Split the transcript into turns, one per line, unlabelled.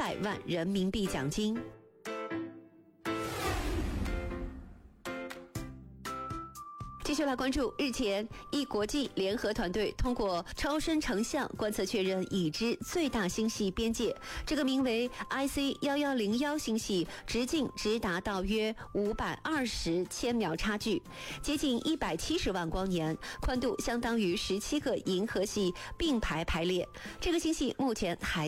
300万人民币奖金。继续来关注，日前，一国际联合团队通过超声成像观测确认已知最大星系边界，这个名为 IC1101 星系，直径直达到约520千秒差距，接近170万光年，宽度相当于17个银河系并排排列。这个星系目前还